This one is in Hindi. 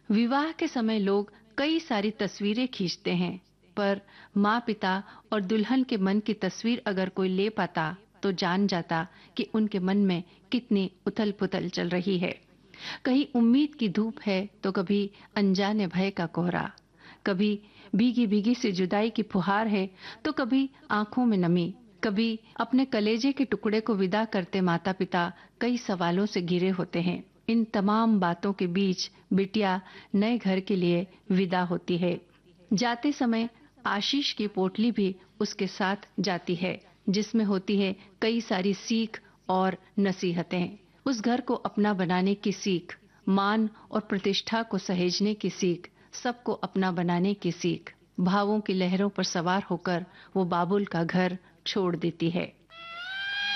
विवाह के समय लोग कई सारी तस्वीरें खींचते हैं, पर माँ पिता और दुल्हन के मन की तस्वीर अगर कोई ले पाता तो जान जाता कि उनके मन में कितनी उथल पुथल चल रही है। कहीं उम्मीद की धूप है तो कभी अनजाने भय का कोहरा, कभी भीगी भीगी सी जुदाई की फुहार है तो कभी आंखों में नमी, कभी अपने कलेजे के टुकड़े को विदा करते माता पिता कई सवालों से घिरे होते हैं। इन तमाम बातों के बीच बिटिया नए घर के लिए विदा होती है। जाते समय आशीष की पोटली भी उसके साथ जाती है, जिसमें होती है कई सारी सीख और नसीहतें। उस घर को अपना बनाने की सीख, मान और प्रतिष्ठा को सहेजने की सीख, सबको अपना बनाने की सीख। भावों की लहरों पर सवार होकर वो बाबुल का घर छोड़ देती है।